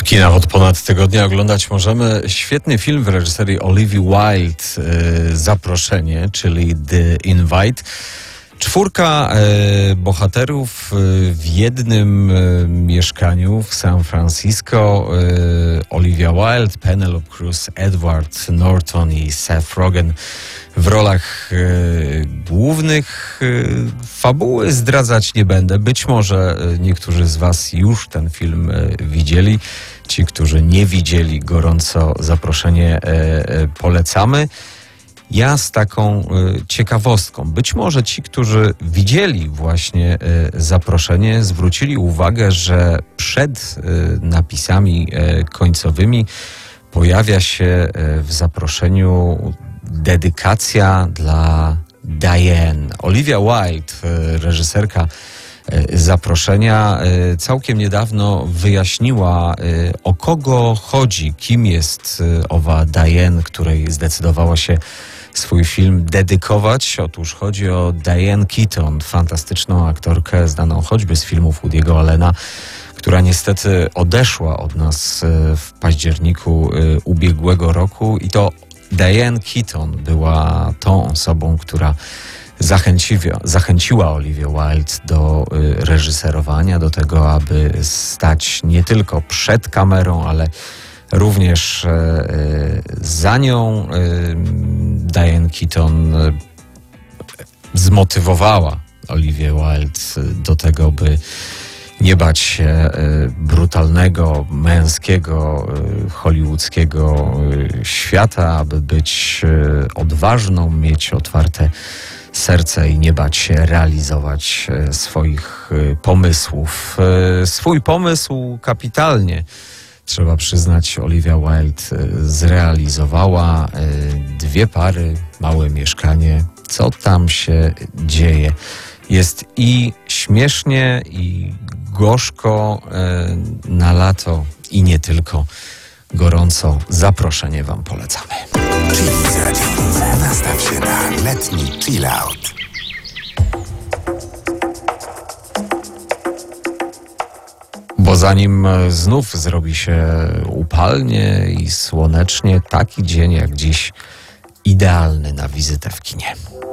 kinach od ponad tygodnia oglądać możemy świetny film w reżyserii Olivia Wilde, Zaproszenie, czyli The Invite. 4 bohaterów w jednym mieszkaniu w San Francisco. Olivia Wilde, Penelope Cruz, Edward Norton i Seth Rogen w rolach głównych. Fabuły zdradzać nie będę. Być może niektórzy z was już ten film widzieli. Ci, którzy nie widzieli, gorąco zaproszenie polecamy. Ja z taką ciekawostką. Być może ci, którzy widzieli właśnie zaproszenie, zwrócili uwagę, że przed napisami końcowymi pojawia się w zaproszeniu dedykacja dla Diane. Olivia Wilde, reżyserka Zaproszenia, całkiem niedawno wyjaśniła, o kogo chodzi, kim jest owa Diane, której zdecydowała się swój film dedykować. Otóż chodzi o Diane Keaton, fantastyczną aktorkę znaną choćby z filmów Woody'ego Allena, która niestety odeszła od nas w październiku ubiegłego roku, i to Diane Keaton była tą osobą, która zachęciła Olivię Wilde do reżyserowania, do tego, aby stać nie tylko przed kamerą, ale również za nią. Diane Keaton zmotywowała Olivię Wilde do tego, by nie bać się brutalnego, męskiego, hollywoodzkiego świata, aby być odważną, mieć otwarte serce i nie bać się realizować swoich pomysłów. Swój pomysł kapitalnie, trzeba przyznać, Olivia Wilde zrealizowała. 2 pary, małe mieszkanie. Co tam się dzieje? Jest i śmiesznie, i gorzko na lato, i nie tylko. Gorąco zaproszenie wam polecamy. Chilli Radzieckice. Nastaw się na letni chill out. Bo zanim znów zrobi się upalnie i słonecznie, taki dzień jak dziś idealny na wizytę w kinie.